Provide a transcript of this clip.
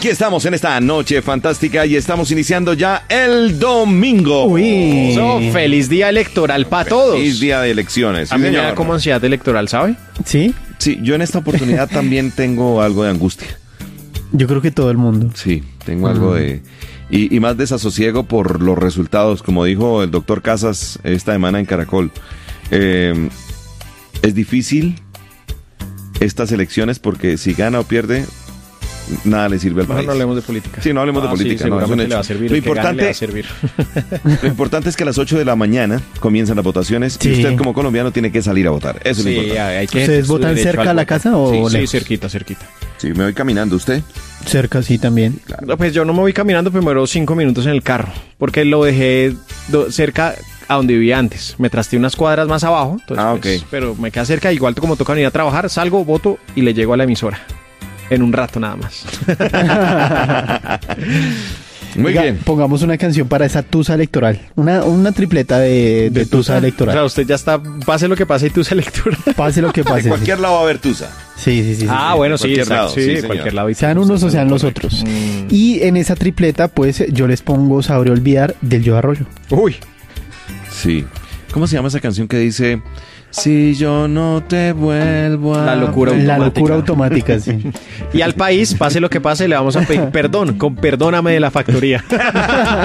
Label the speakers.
Speaker 1: Aquí estamos en esta noche fantástica y estamos iniciando ya el domingo.
Speaker 2: Uy.
Speaker 3: Feliz día electoral para todos.
Speaker 1: Feliz día de elecciones. Sí,
Speaker 3: A mí me
Speaker 1: señor.
Speaker 3: da como ansiedad electoral, ¿sabe?
Speaker 2: ¿Sí?
Speaker 1: Sí, yo en esta oportunidad también tengo algo de angustia.
Speaker 2: Yo creo que todo el mundo.
Speaker 1: Sí, tengo algo de... Y más desasosiego por los resultados, como dijo el doctor Casas esta semana en Caracol. Es difícil estas elecciones porque si gana o pierde, nada le sirve al
Speaker 3: Mejor
Speaker 1: país.
Speaker 3: no hablemos de política.
Speaker 1: Sí, no hablemos de política.
Speaker 3: Sí,
Speaker 1: no, es un
Speaker 3: seguramente
Speaker 1: hecho.
Speaker 3: le va a servir.
Speaker 1: Lo
Speaker 3: el que gane le va a
Speaker 1: importante,
Speaker 3: servir.
Speaker 1: lo importante es que a las 8 de la mañana comienzan las votaciones y
Speaker 2: Sí.
Speaker 1: usted como colombiano tiene que salir a votar. Eso es lo
Speaker 3: Sí,
Speaker 1: importante.
Speaker 3: hay que
Speaker 2: ¿Ustedes
Speaker 3: su
Speaker 2: votan
Speaker 3: derecho
Speaker 2: cerca
Speaker 3: al
Speaker 2: a la
Speaker 3: voto.
Speaker 2: casa o
Speaker 3: Sí,
Speaker 2: lejos?
Speaker 3: cerquita.
Speaker 1: Sí, me voy caminando. ¿Usted?
Speaker 2: Cerca, sí, también.
Speaker 3: No, pues yo no me voy caminando primero 5 minutos en el carro, porque lo dejé cerca a donde vivía antes. Me trasté unas cuadras más abajo, entonces,
Speaker 1: ok.
Speaker 3: pero me queda cerca, igual como toca venir a trabajar, salgo, voto y le llego a la emisora. En un rato nada más.
Speaker 1: Muy
Speaker 2: Oiga,
Speaker 1: bien.
Speaker 2: Pongamos una canción para esa tusa electoral. Una tripleta de tusa
Speaker 3: O
Speaker 2: electoral.
Speaker 3: sea, usted ya está, pase lo que pase y tú esa lectura.
Speaker 2: Pase lo que
Speaker 1: En
Speaker 2: pase.
Speaker 1: cualquier lado va a haber tusa.
Speaker 2: Sí.
Speaker 3: Ah, bueno, sí,
Speaker 1: cualquier
Speaker 3: exacto,
Speaker 1: lado,
Speaker 3: sí,
Speaker 1: sí,
Speaker 3: de
Speaker 1: señor.
Speaker 3: cualquier lado.
Speaker 2: Sean unos o sean los otros. Y en esa tripleta, pues, yo les pongo Sabré Olvidar del Yo Arroyo.
Speaker 3: Uy,
Speaker 1: Sí. ¿Cómo se llama esa canción que dice... Si yo no te vuelvo a...
Speaker 3: La locura
Speaker 2: La
Speaker 3: automática.
Speaker 2: locura automática, sí.
Speaker 3: y al país, pase lo que pase, le vamos a pedir perdón, con perdóname de la factoría.